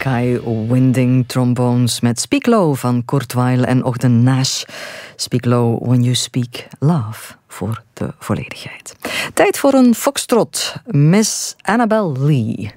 Sky Winding Trombones met Speak Low van Kurt Weill en Ogden Nash. Speak Low when you speak love, voor de volledigheid. Tijd voor een foxtrot. Miss Annabel Lee.